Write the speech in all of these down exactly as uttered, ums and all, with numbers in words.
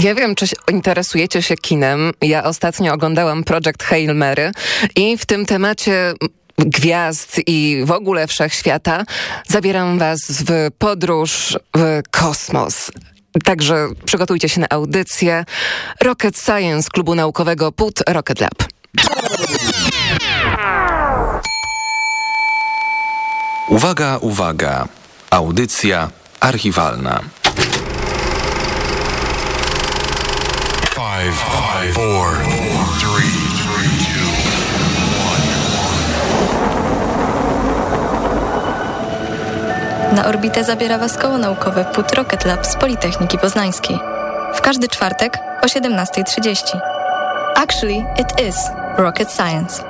Nie wiem, czy interesujecie się kinem. Ja ostatnio oglądałam Project Hail Mary i w tym temacie gwiazd i w ogóle wszechświata zabieram was w podróż w kosmos. Także przygotujcie się na audycję Rocket Science Klubu Naukowego P U T Rocket Lab. Uwaga, uwaga. Audycja archiwalna. Five, five, four, three, two, one. Na orbitę zabiera was koło naukowe P U T Rocket Lab z Politechniki Poznańskiej. W każdy czwartek o siedemnasta trzydzieści. Actually, it is Rocket Science.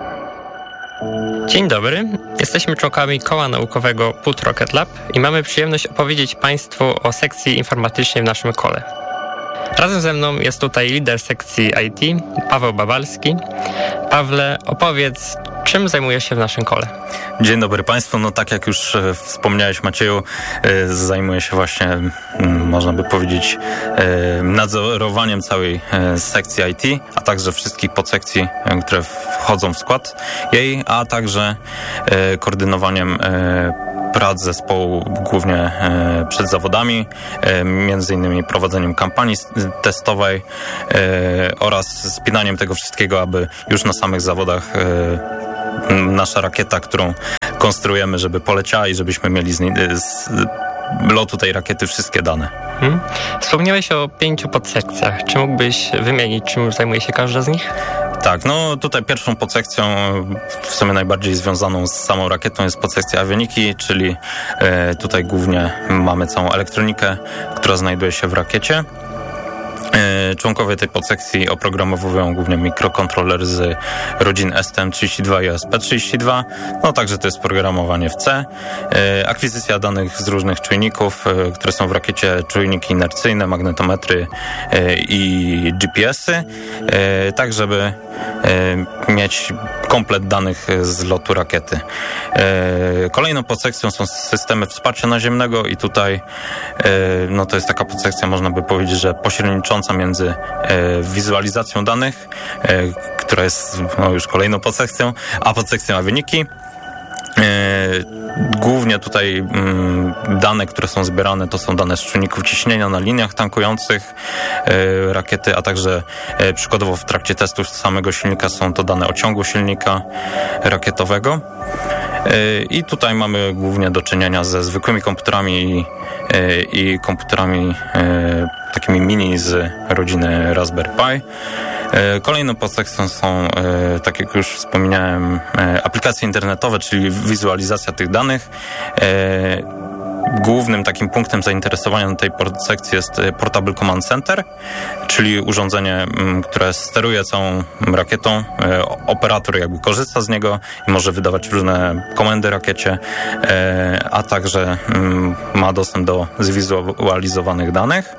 Dzień dobry, jesteśmy członkami Koła Naukowego P U T Rocket Lab i mamy przyjemność opowiedzieć Państwu o sekcji informatycznej w naszym kole. Razem ze mną jest tutaj lider sekcji I T, Paweł Babalski. Pawle, opowiedz, czym zajmujesz się w naszym kole? Dzień dobry Państwu. No tak jak już wspomniałeś, Macieju, zajmuję się właśnie, można by powiedzieć, nadzorowaniem całej sekcji I T, a także wszystkich podsekcji, które wchodzą w skład jej, a także koordynowaniem prac zespołu głównie e, przed zawodami, e, między innymi prowadzeniem kampanii testowej e, oraz spinaniem tego wszystkiego, aby już na samych zawodach e, nasza rakieta, którą konstruujemy, żeby poleciała i żebyśmy mieli z, z lotu tej rakiety wszystkie dane. Hmm. Wspomniałeś o pięciu podsekcjach. Czy mógłbyś wymienić, czym zajmuje się każda z nich? Tak, no tutaj pierwszą podsekcją, w sumie najbardziej związaną z samą rakietą, jest podsekcja awioniki, czyli e, tutaj głównie mamy całą elektronikę, która znajduje się w rakiecie. Członkowie tej podsekcji oprogramowują głównie mikrokontroler z rodzin S T M trzydzieści dwa i O S P trzydzieści dwa, no także to jest programowanie w C. Akwizycja danych z różnych czujników, które są w rakiecie, czujniki inercyjne, magnetometry i G P S-y, tak żeby mieć komplet danych z lotu rakiety. Kolejną podsekcją są systemy wsparcia naziemnego i tutaj no to jest taka podsekcja, można by powiedzieć, że pośrednicząca między wizualizacją danych, która jest no, już kolejną podsekcją, a podsekcją awioniki. Głównie tutaj mm, dane, które są zbierane, to są dane z czujników ciśnienia na liniach tankujących e, rakiety, a także e, przykładowo w trakcie testów samego silnika są to dane o ciągu silnika rakietowego. E, I tutaj mamy głównie do czynienia ze zwykłymi komputerami i, e, i komputerami e, takimi mini z rodziny Raspberry Pi. Kolejną podsekcją są, tak jak już wspomniałem, aplikacje internetowe, czyli wizualizacja tych danych. Głównym takim punktem zainteresowania tej podsekcji jest Portable Command Center, czyli urządzenie, które steruje całą rakietą. Operator jakby korzysta z niego i może wydawać różne komendy rakiecie, a także ma dostęp do zwizualizowanych danych.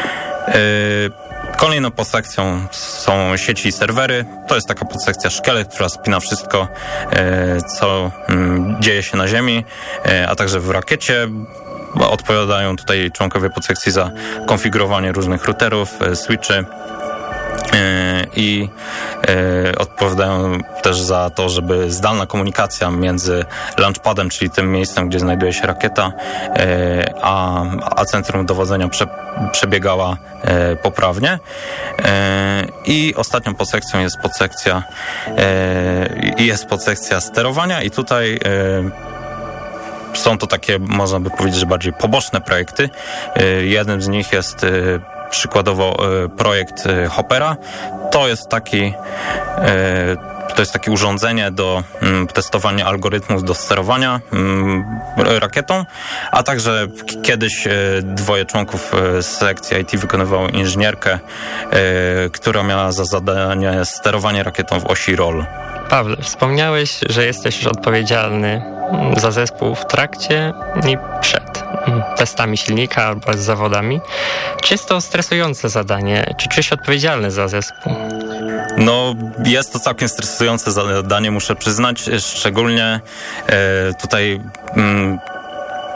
Kolejną podsekcją są sieci i serwery. To jest taka podsekcja szkielet, która spina wszystko, co dzieje się na Ziemi, a także w rakiecie. Odpowiadają tutaj członkowie podsekcji za konfigurowanie różnych routerów, switchy i odpowiadają też za to, żeby zdalna komunikacja między launchpadem, czyli tym miejscem, gdzie znajduje się rakieta, a, a centrum dowodzenia prze, przebiegała poprawnie. I ostatnią podsekcją jest podsekcja jest podsekcja sterowania i tutaj są to takie, można by powiedzieć, że bardziej poboczne projekty. Jednym z nich jest przykładowo projekt Hoppera. To jest taki to jest takie urządzenie do testowania algorytmów do sterowania rakietą, a także kiedyś dwoje członków sekcji I T wykonywało inżynierkę, która miała za zadanie sterowanie rakietą w osi roll. Pawle, wspomniałeś, że jesteś już odpowiedzialny za zespół w trakcie i przed testami silnika albo z zawodami. Czy jest to stresujące zadanie? Czy czujesz się odpowiedzialny za zespół? No, jest to całkiem stresujące zadanie, muszę przyznać. Szczególnie e, tutaj mm,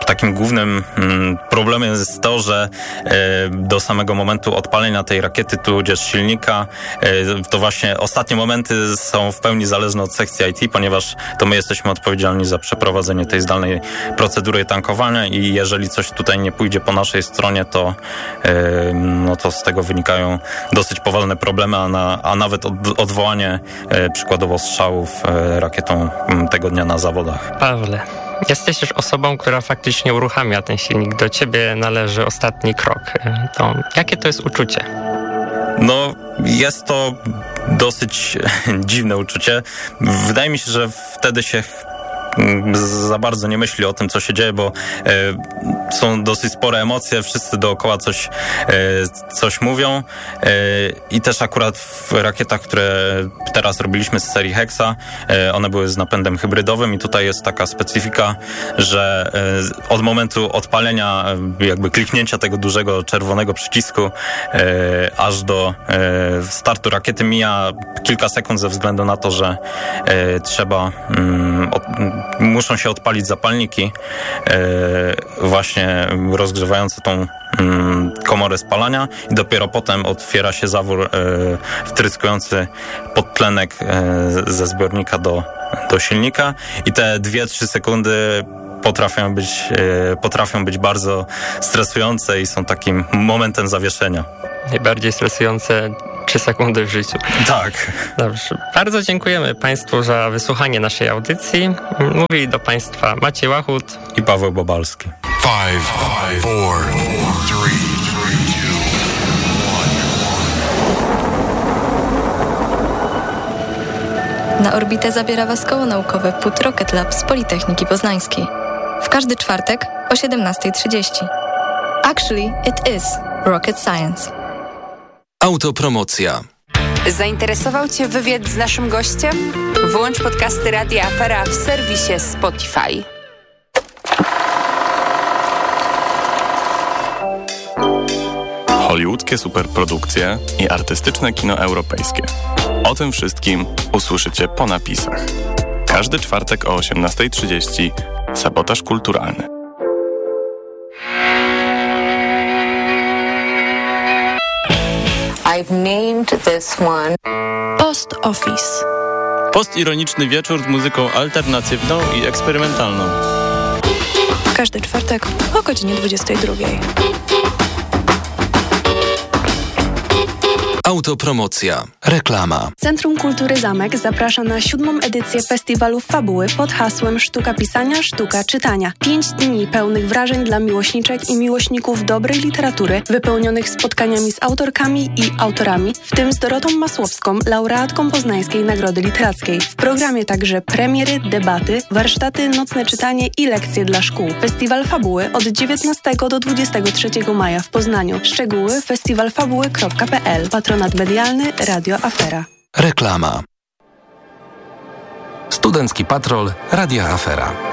takim głównym mm, problemem jest to, że e, do samego momentu odpalenia tej rakiety, tudzież silnika, e, to właśnie ostatnie momenty są w pełni zależne od sekcji I T, ponieważ to my jesteśmy odpowiedzialni za przeprowadzenie tej zdalnej procedury tankowania i jeżeli coś tutaj nie pójdzie po naszej stronie, to, e, no to z tego wynikają dosyć poważne problemy, a, na, a nawet od, odwołanie e, przykładowo strzałów e, rakietą m, tego dnia na zawodach. Pawle, jesteś też osobą, która faktycznie uruchamia ten silnik. Do ciebie należy ostatni krok. To jakie to jest uczucie? No, jest to dosyć dziwne uczucie. Wydaje mi się, że wtedy się za bardzo nie myśli o tym, co się dzieje, bo e, są dosyć spore emocje, wszyscy dookoła coś, e, coś mówią e, i też akurat w rakietach, które teraz robiliśmy z serii Hexa, e, one były z napędem hybrydowym i tutaj jest taka specyfika, że e, od momentu odpalenia, e, jakby kliknięcia tego dużego czerwonego przycisku e, aż do e, startu rakiety mija kilka sekund ze względu na to, że e, trzeba mm, od, muszą się odpalić zapalniki e, właśnie rozgrzewające tą mm, komorę spalania i dopiero potem otwiera się zawór e, wtryskujący podtlenek e, ze zbiornika do, do silnika i te dwie trzy sekundy potrafią być, e, potrafią być bardzo stresujące i są takim momentem zawieszenia. Najbardziej stresujące trzy sekundy w życiu. Tak. Dobrze. Bardzo dziękujemy Państwu za wysłuchanie naszej audycji. Mówili do Państwa Maciej Łachut i Paweł Bobalski. Five, five, four, three, two, one. Na orbitę zabiera Was koło naukowe P U T Rocket Lab z Politechniki Poznańskiej. W każdy czwartek o siedemnasta trzydzieści. Actually, it is rocket science. Autopromocja. Zainteresował Cię wywiad z naszym gościem? Włącz podcasty Radia Afera w serwisie Spotify. Hollywoodzkie superprodukcje i artystyczne kino europejskie. O tym wszystkim usłyszycie po napisach. Każdy czwartek o osiemnasta trzydzieści. Sabotaż kulturalny. I've named this one Post Office. Postironiczny wieczór z muzyką alternatywną i eksperymentalną. W każdy czwartek o godzinie dwudziestej drugiej. Autopromocja. Reklama. Centrum Kultury Zamek zaprasza na siódmą edycję festiwalu Fabuły pod hasłem Sztuka pisania, sztuka czytania. Pięć dni pełnych wrażeń dla miłośniczek i miłośników dobrej literatury, wypełnionych spotkaniami z autorkami i autorami, w tym z Dorotą Masłowską, laureatką Poznańskiej Nagrody Literackiej. W programie także premiery, debaty, warsztaty, nocne czytanie i lekcje dla szkół. Festiwal Fabuły od dziewiętnastego do dwudziestego trzeciego maja w Poznaniu. Szczegóły festiwalfabuły kropka p l. Patronat medialny Radio Afera. Reklama. Studencki Patrol Radia Afera.